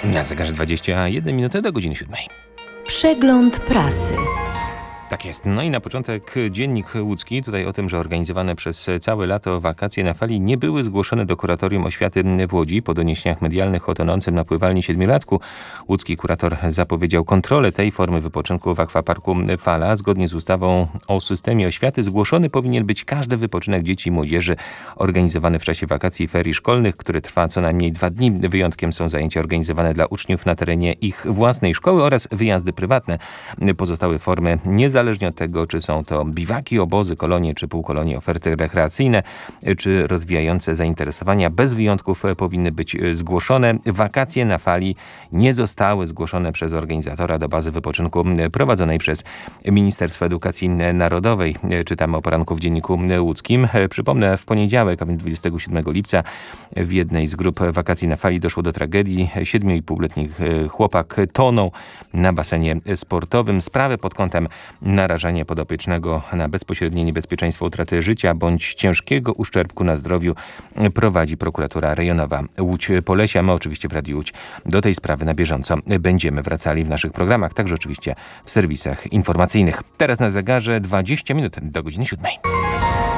Na zegarze 21 minuty do godziny 7. Przegląd prasy. Tak jest. No i na początek Dziennik Łódzki. Tutaj o tym, że organizowane przez całe lato wakacje na fali nie były zgłoszone do Kuratorium Oświaty w Łodzi. Po doniesieniach medialnych o tonącym na pływalni siedmiolatku łódzki kurator zapowiedział kontrolę tej formy wypoczynku w akwaparku Fala. Zgodnie z ustawą o systemie oświaty zgłoszony powinien być każdy wypoczynek dzieci i młodzieży organizowany w czasie wakacji i ferii szkolnych, który trwa co najmniej 2 dni. Wyjątkiem są zajęcia organizowane dla uczniów na terenie ich własnej szkoły oraz wyjazdy prywatne. Pozostałe formy niezależnie od tego, czy są to biwaki, obozy, kolonie czy półkolonie, oferty rekreacyjne, czy rozwijające zainteresowania, bez wyjątków powinny być zgłoszone. Wakacje na fali nie zostały zgłoszone przez organizatora do bazy wypoczynku prowadzonej przez Ministerstwo Edukacji Narodowej. Czytamy o poranku w Dzienniku Łódzkim. Przypomnę, w poniedziałek, a więc 27 lipca, w jednej z grup wakacji na fali doszło do tragedii. 7,5-letni chłopak tonął na basenie sportowym. Sprawę pod kątem narażania podopiecznego na bezpośrednie niebezpieczeństwo utraty życia bądź ciężkiego uszczerbku na zdrowiu prowadzi prokuratura rejonowa Łódź-Polesia. My oczywiście w Radiu Łódź do tej sprawy na bieżąco będziemy wracali w naszych programach, także oczywiście w serwisach informacyjnych. Teraz na zegarze 20 minut do godziny 7.